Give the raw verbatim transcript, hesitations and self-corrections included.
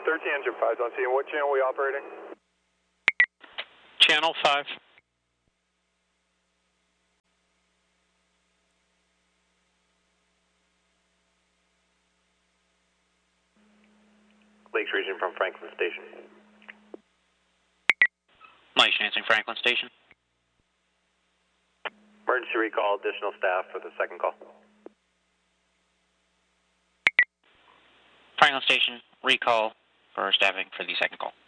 thirteen engine five on scene. What channel are we operating? Channel five. Lakes region from Franklin Station. Lakes answering Franklin Station. Emergency recall, additional staff for the second call. Franklin Station, recall for staffing for the second call.